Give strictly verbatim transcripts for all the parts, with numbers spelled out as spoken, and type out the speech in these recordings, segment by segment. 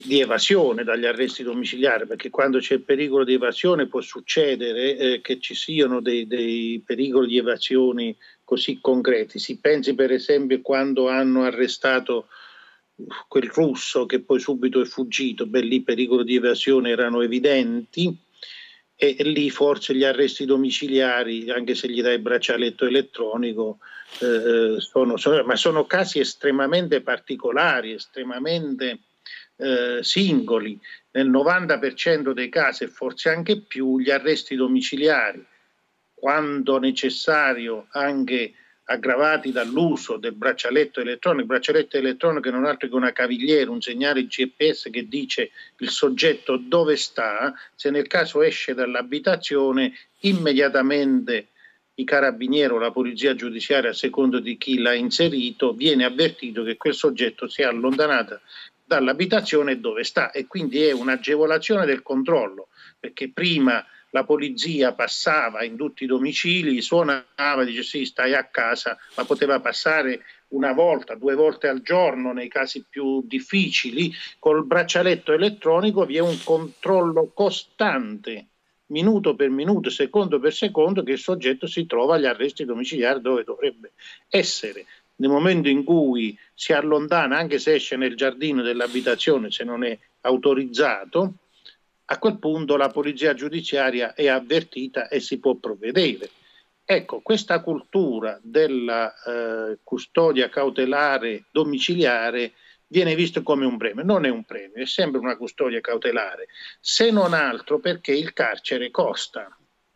di evasione dagli arresti domiciliari, perché quando c'è il pericolo di evasione può succedere eh, che ci siano dei, dei pericoli di evasione così concreti. Si pensi per esempio quando hanno arrestato quel russo che poi subito è fuggito, beh, lì i pericoli di evasione erano evidenti e, e lì forse gli arresti domiciliari, anche se gli dai il braccialetto elettronico, eh, sono, sono, ma sono casi estremamente particolari, estremamente eh, singoli. Nel novanta per cento dei casi, e forse anche più, gli arresti domiciliari, quando necessario anche aggravati dall'uso del braccialetto elettronico, il braccialetto elettronico è non altro che una cavigliera, un segnale G P S che dice il soggetto dove sta, se nel caso esce dall'abitazione immediatamente i carabinieri o la polizia giudiziaria, a secondo di chi l'ha inserito, viene avvertito che quel soggetto si è allontanato dall'abitazione dove sta, e quindi è un'agevolazione del controllo, perché prima la polizia passava in tutti i domicili, suonava, dice sì, stai a casa, ma poteva passare una volta, due volte al giorno nei casi più difficili. Col braccialetto elettronico vi è un controllo costante, minuto per minuto, secondo per secondo, che il soggetto si trova agli arresti domiciliari dove dovrebbe essere. Nel momento in cui si allontana, anche se esce nel giardino dell'abitazione, se non è autorizzato, a quel punto la polizia giudiziaria è avvertita e si può provvedere. Ecco, questa cultura della eh, custodia cautelare domiciliare viene vista come un premio. Non è un premio, è sempre una custodia cautelare, se non altro perché il carcere costa.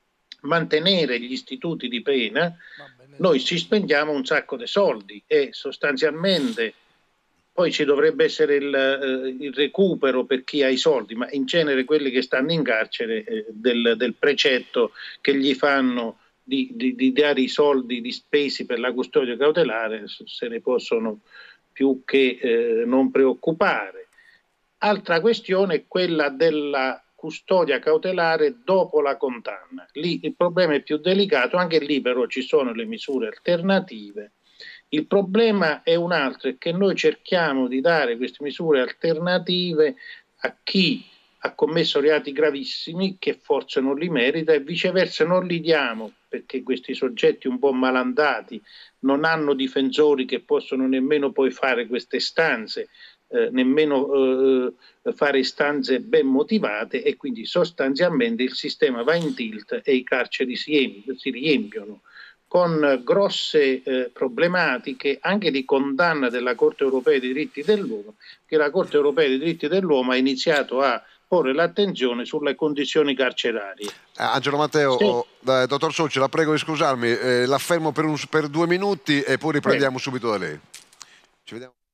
Mantenere gli istituti di pena, noi ci spendiamo un sacco di soldi e sostanzialmente poi ci dovrebbe essere il, eh, il recupero per chi ha i soldi, ma in genere quelli che stanno in carcere eh, del, del precetto che gli fanno di, di, di dare i soldi di spesi per la custodia cautelare se ne possono più che eh, non preoccupare. Altra questione è quella della custodia cautelare dopo la condanna. Lì il problema è più delicato, anche lì però ci sono le misure alternative. Il problema è un altro, è che noi cerchiamo di dare queste misure alternative a chi ha commesso reati gravissimi che forse non li merita, e viceversa non li diamo perché questi soggetti un po' malandati non hanno difensori che possono nemmeno poi fare queste istanze, eh, nemmeno eh, fare istanze ben motivate, e quindi sostanzialmente il sistema va in tilt e i carceri si, si riempiono con grosse eh, problematiche anche di condanna della Corte Europea dei Diritti dell'Uomo, che la Corte Europea dei Diritti dell'Uomo ha iniziato a porre l'attenzione sulle condizioni carcerarie. Angelo Matteo, sì. oh, eh, dottor Socci, la prego di scusarmi, eh, la fermo per, un, per due minuti e poi riprendiamo subito da lei. Ci vediamo.